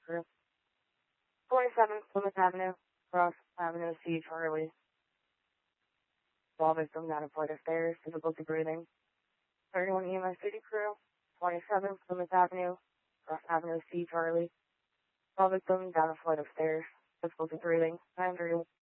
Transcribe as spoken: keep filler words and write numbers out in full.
crew. twenty-seven Plymouth Avenue, Cross Avenue C, Charlie. Fall victim down a flight of stairs, difficulty breathing. thirty-one E M S City crew, twenty-seven Plymouth Avenue, Cross Avenue C, Charlie. Fall victim down a flight of stairs, difficulty breathing. nine three